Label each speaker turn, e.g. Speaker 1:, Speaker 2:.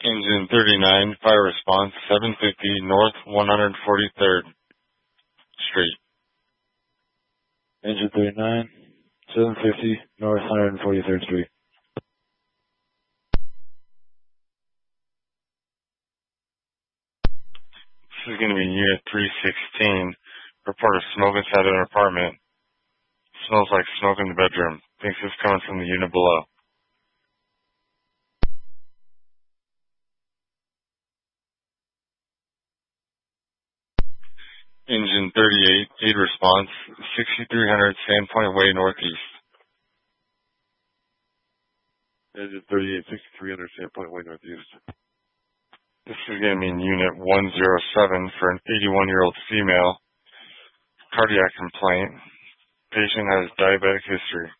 Speaker 1: Engine 39, fire response, 750 North 143rd Street.
Speaker 2: Engine 39, 750 North 143rd Street.
Speaker 1: This is going to be Unit 316. Report of smoke inside an apartment. Smells like smoke in the bedroom. Thinks it's coming from the unit below. Engine 38, aid response, 6300 Sandpoint Way Northeast.
Speaker 2: Engine 38, 6300 Sandpoint Way Northeast.
Speaker 1: This is going to be in Unit 107 for an 81-year-old female. Cardiac complaint. Patient has diabetic history.